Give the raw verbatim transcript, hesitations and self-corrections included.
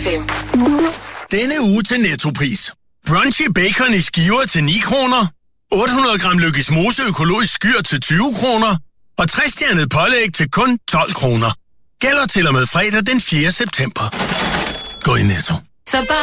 fem. Denne uge til Nettopris. Brunchy bacon i skiver til ni kroner. otte hundrede gram Lykkes Mose økologisk skyr til tyve kroner. Og tre-stjernet pålæg til kun tolv kroner. Gælder til og med fredag den fjerde september. Gå i Netto. Så bare